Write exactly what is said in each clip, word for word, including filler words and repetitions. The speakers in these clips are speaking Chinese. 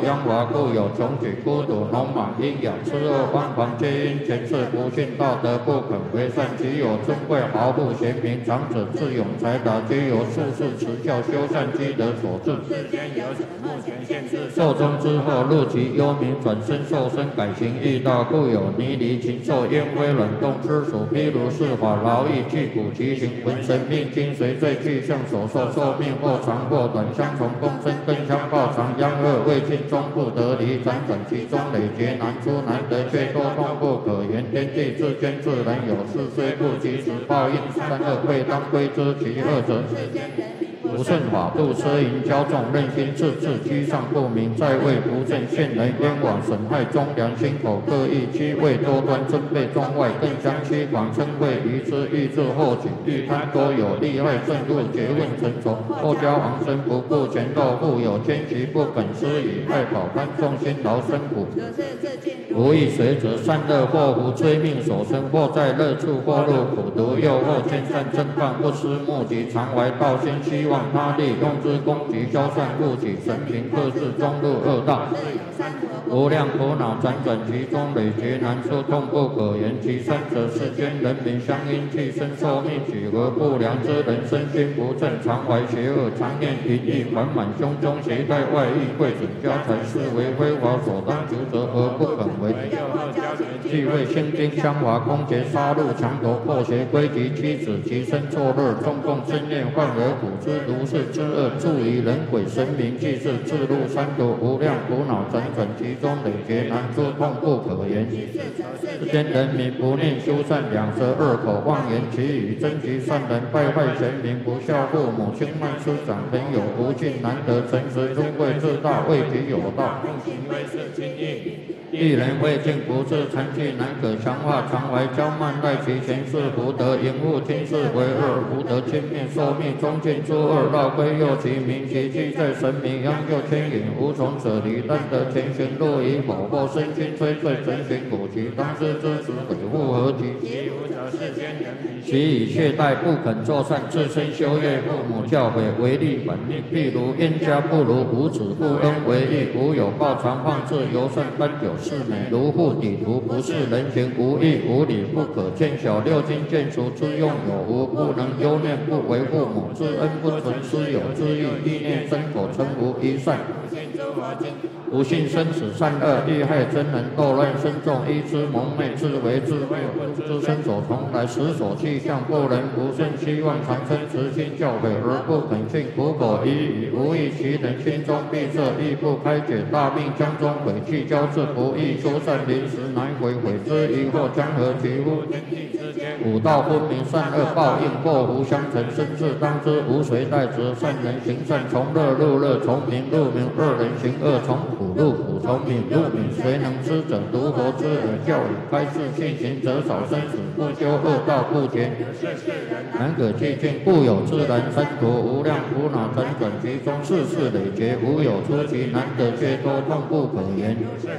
殃华，故有穷举孤独农莽阴阳，吃恶汪狂皆因前世不信道德，不肯为善。其有尊贵豪富贤明长者智勇才达，皆由术士持教修善积德所致。世间有此目前现世寿终之后，入其幽冥，转身受身，改行易道，故有泥犁禽兽烟灰冷冻之属。譬如是法劳役具骨其形，浑神命精随罪具象所受，寿命或长或短，相从共生，更相报长。殃恶未尽终不得离，辗转其中累劫难出，难得却多痛不可言。天地之间自然有事，虽不及时报应，善恶未当归之。其二者，不顺法度，奢淫骄纵，任心自治，居上不明，在位不正，陷人冤枉，损害忠良，心口各异，欺位多端，尊卑中外，更相欺广，称谓愚痴，欲自后己，欲贪多有，利害正入，诘问成仇，后骄昂生，不顾前斗，富有奸局，不肯施以爱宝，贪众辛劳生苦，无益随则，善恶祸福，催命所生，或在乐处，或入苦毒，诱惑兼善正犯，不思目及，常怀道心，希望他利，用之攻击，消散故己，神平克制，终入恶道。无量苦恼辗转其中，累劫难出，痛不可言。其三者，世间人民相因气生寿命几何不良之人，身心不正，常怀邪恶，常念淫意，缓满胸中，携带外溢，贵准家财，视为非法所当求责而不肯为。既为心经相华，攻劫杀戮，强夺破邪，归及妻子，其身作乐，众共生念，患而苦之如是之恶，助于人鬼神明，既是自入三毒，无量苦恼辗转其中，累劫难出，痛不可言。世间人民不念修善，两舌恶口，妄言其语，争其善人，败坏贤明，不孝父母，轻慢师长，朋友不敬，难得诚实，尊贵自大，为己有道，行为是轻易。一人未尽不治，残气难可强化，常怀骄慢，赖其前世福德，淫恶听事为恶，福德轻灭，寿命终尽诸恶，绕归右其名，其气在神明，央就牵引，无从舍离，但得前行路以否，或身心摧碎，神行古籍，当知之时，悔复何及？其无者世间人民，其以懈怠，不肯作善，自身修业，父母教诲，违逆本命。譬如冤家不如无子，不恩为义，无有报，常放置，尤甚奔酒。是美如护底图，不是人行，无义无理，不可见小。六经见熟之用有无，不能忧念，不为父母之恩，不存师友之意，意念生口成无一善。不信生死善恶，欲害真人，斗乱生众，依之蒙昧，自为智慧，之身所从来，时所气象，不能不顺，希望长生，慈心教诲而不肯信，苦口依语，无益其人，心中闭塞，亦不开解，大病将中，悔气交织，不易修善，临时难悔，悔之疑惑，将何其乎？五道分明，善恶报应，祸福相承，生至当知，无谁代责。善人行善，从乐入乐，从明入明；恶人行恶，从苦入苦，从敏入敏。谁能知者？独佛之耳教语，开示信行者少，生死不修恶道不绝，难可寂静，故有自然生途，无量苦恼辗转其中，世事累劫，无有出奇，难得却多，痛不可言。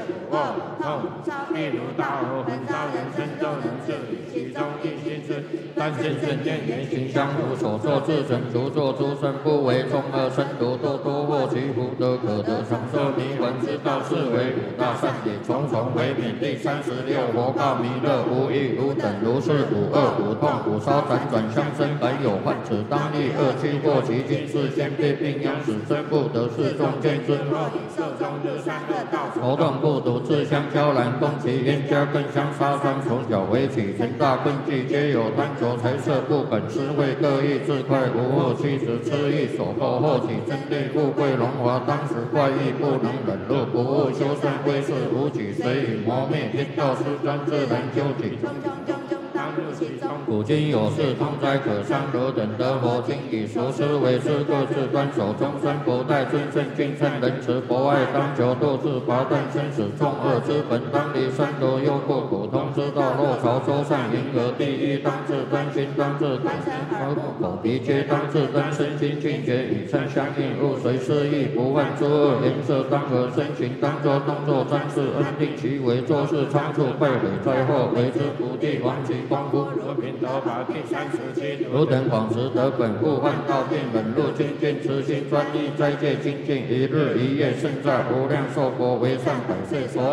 譬如大火焚烧人身，就能治理其中一心事。但现圣见言行相符，所作自成，除作诸身，不为众恶生毒，多多获其福德，可得长寿迷魂之道，是为五大善也。重重为免。第三十六佛告弥勒，无欲无等，如是五恶五痛五烧，辗转相生，本有患此当立恶趣，或其今世先被病殃，使真不得世中见之。受中日三恶道，头痛不独，自相交然，攻其冤家，更相杀伤，从小为起，成大困境，皆有贪求财色，不肯施惠，各异自快，无恶妻子痴意所迫，后起争利，富贵荣华，当时怪异，不能忍辱，不务修善，归世无举，随以磨灭，天道失专，自然究竟。古今有事，通哉可伤，何等得佛经，以熟思为师，各自端守终身，不待尊胜敬称仁慈，博爱当求，度自拔断生死，众恶之本，当离三毒，忧过苦通之道，若朝周善，迎合第一，当自端心，当自口口鼻皆当自端，身心清洁，与称相应，勿随失意，不犯诸恶，颜色当和，身形当作动作，专事恩定其为，做事仓促，败毁在后，为之不地，亡其功夫，和平得法第三十七。 汝等广识得本故幻道并忍辱精进慈心专一斋戒精进一日一夜胜在无量寿佛为上百岁所